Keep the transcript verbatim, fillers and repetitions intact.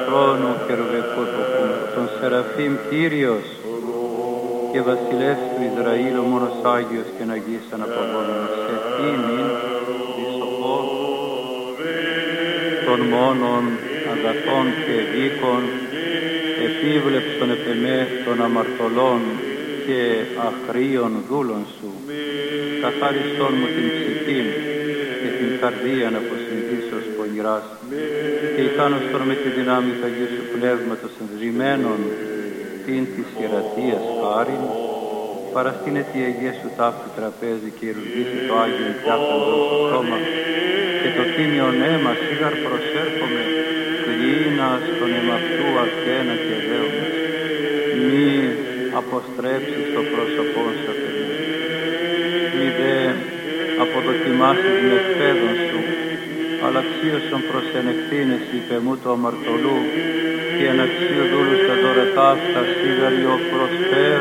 Χρόνου χερουβεκού τον Σεραφείμ Κύριος και βασιλεύς του Ισραήλ ο μόνος Άγιος και Αγίης αναπαγόμενος σε τίμην δισοπό των μόνων αγαθών και δίκων επίβλεψον επ' εμέ των αμαρτωλών και αχρίων δούλων σου, καθάριστον μου την ψυχήν και την καρδίαν από συνδύσεως πονηράς και ικάνωστον με τη δυνάμει του Αγίου Σου Πνεύματος ενδρυμένων την της ιερατείας χάριν, παραστήνε τη Αγία Σου ταύτη τραπέζι και ηρουργήσει το Άγιον πιάπτοντο το σώμα και το τίμιον αίμα σίγαρ προσέρχομαι κλίνας τον εμαυτού αρκένα και δέοντας. Μη αποστρέψεις το πρόσωπόν σου απ' εμέ. Μη δε αποδοκιμάσεις με εκπαίδων σου, αλλά αξίωσον προς ενεκτήνεση υπ' εμού του αμαρτωλού και εν αξίου δούλους τα δωρετά αυτά σίγαριο προσφέρω